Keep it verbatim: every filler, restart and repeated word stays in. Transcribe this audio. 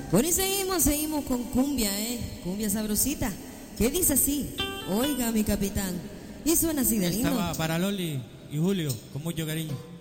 Bueno, y seguimos, seguimos con cumbia, ¿eh? Cumbia sabrosita. ¿Qué dice así? Oiga, mi capitán. Y suena así de lindo. Estaba para Loli y Julio, con mucho cariño.